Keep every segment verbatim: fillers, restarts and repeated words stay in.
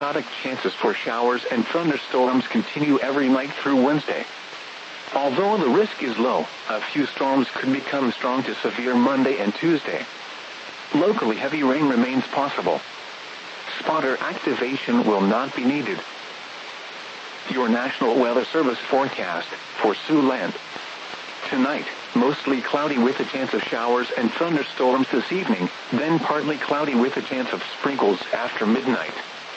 Periodic chances for showers and thunderstorms continue every night through Wednesday. Although the risk is low, a few storms could become strong to severe Monday and Tuesday. Locally, heavy rain remains possible. Spotter activation will not be needed. Your National Weather Service forecast for Siouxland. Tonight, mostly cloudy with a chance of showers and thunderstorms this evening, then partly cloudy with a chance of sprinkles after midnight.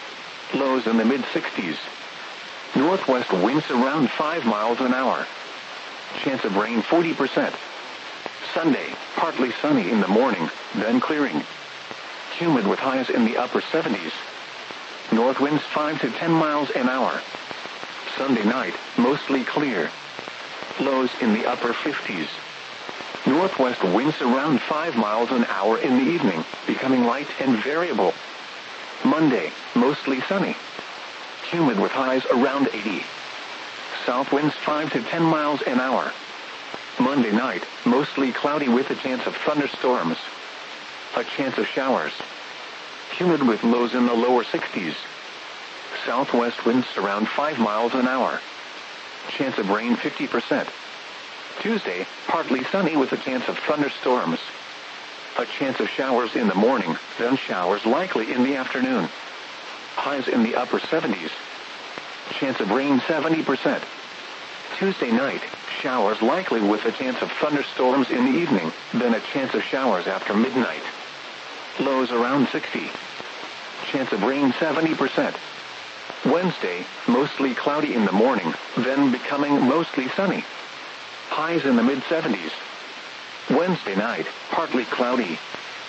Lows in the mid sixties. Northwest winds around five miles an hour. Chance of rain forty percent. Sunday, partly sunny in the morning, then clearing. Humid with highs in the upper seventies. North winds five to ten miles an hour. Sunday night, mostly clear. Lows in the upper fifties. Northwest winds around five miles an hour in the evening, becoming light and variable. Monday, mostly sunny. Humid with highs around eighty. South winds five to ten miles an hour. Monday night, mostly cloudy with a chance of thunderstorms. A chance of showers. Humid with lows in the lower sixties. Southwest winds around five miles an hour. Chance of rain fifty percent. Tuesday, partly sunny with a chance of thunderstorms. A chance of showers in the morning, then showers likely in the afternoon. Highs in the upper seventies. Chance of rain seventy percent. Tuesday night, showers likely with a chance of thunderstorms in the evening, then a chance of showers after midnight. Lows around sixty. Chance of rain seventy percent. Wednesday, mostly cloudy in the morning, then becoming mostly sunny. Highs in the mid seventies. Wednesday night, partly cloudy.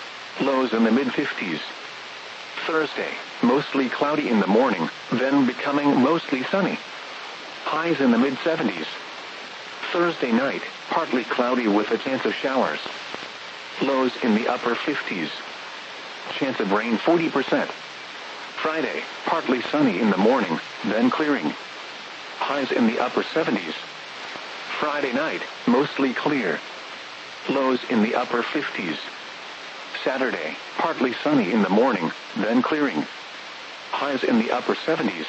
Lows in the mid fifties. Thursday, mostly cloudy in the morning, then becoming mostly sunny. Highs in the mid seventies. Thursday night, partly cloudy with a chance of showers. Lows in the upper fifties. Chance of rain forty percent. Friday, partly sunny in the morning, then clearing. Highs in the upper seventies. Friday night, mostly clear. Lows in the upper fifties. Saturday, partly sunny in the morning, then clearing. Highs in the upper seventies.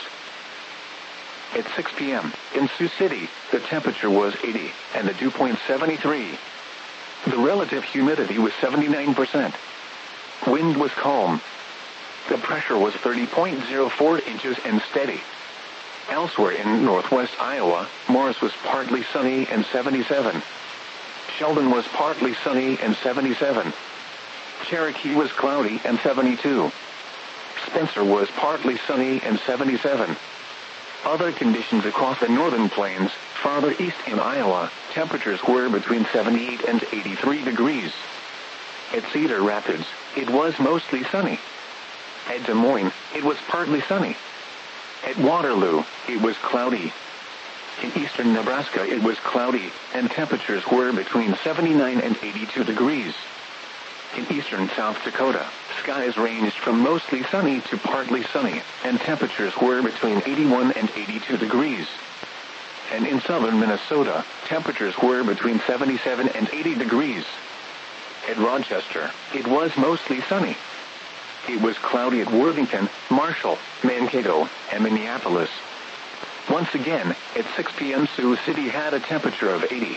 At six p.m., in Sioux City, the temperature was eighty, and the dew point seventy-three. The relative humidity was seventy-nine percent. Wind was calm. The pressure was thirty point zero four inches and steady. Elsewhere in northwest Iowa, Morris was partly sunny and seventy-seven. Sheldon was partly sunny and seventy-seven. Cherokee was cloudy and seventy-two. Spencer was partly sunny and seventy-seven. Other conditions across the northern plains, farther east in Iowa, temperatures were between seventy-eight and eighty-three degrees. At Cedar Rapids, it was mostly sunny. At Des Moines, it was partly sunny. At Waterloo, it was cloudy. In eastern Nebraska, it was cloudy, and temperatures were between seventy-nine and eighty-two degrees. In eastern South Dakota, skies ranged from mostly sunny to partly sunny, and temperatures were between eighty-one and eighty-two degrees. And in southern Minnesota, temperatures were between seventy-seven and eighty degrees. At Rochester, it was mostly sunny. It was cloudy at Worthington, Marshall, Mankato, and Minneapolis. Once again, at six p.m. Sioux City had a temperature of eighty.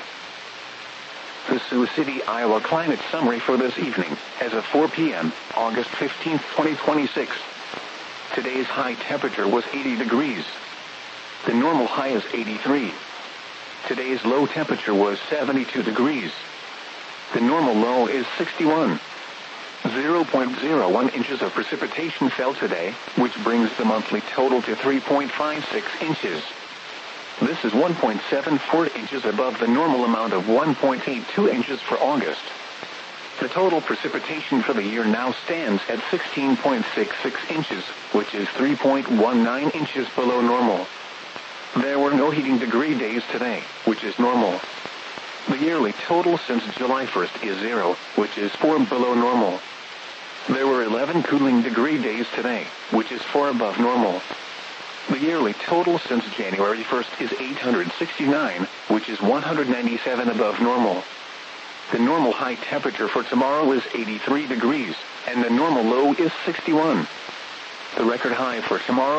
The Sioux City, Iowa climate summary for this evening, as of four p.m., August fifteenth, twenty twenty-six. Today's high temperature was eighty degrees. The normal high is eighty-three. Today's low temperature was seventy-two degrees. The normal low is sixty-one. zero point zero one inches of precipitation fell today, which brings the monthly total to three point five six inches. This is one point seven four inches above the normal amount of one point eight two inches for August. The total precipitation for the year now stands at sixteen point six six inches, which is three point one nine inches below normal. There were no heating degree days today, which is normal. The yearly total since July first is zero, which is four below normal. There were eleven cooling degree days today, which is four above normal. The yearly total since January first is eight hundred sixty-nine, which is one hundred ninety-seven above normal. The normal high temperature for tomorrow is eighty-three degrees, and the normal low is sixty-one. The record high for tomorrow